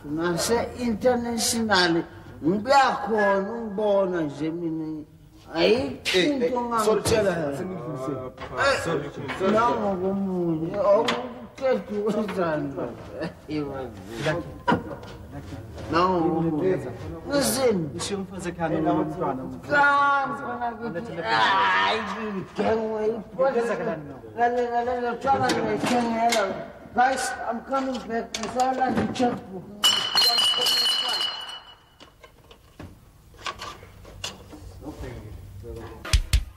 nase-international ngiyakhona ungibona nje mina ayikho into ngangitshela nangokomunye okuqeda ukwenzani nangokomunye ngizini guys, I'm coming back. I saw like a checkbook.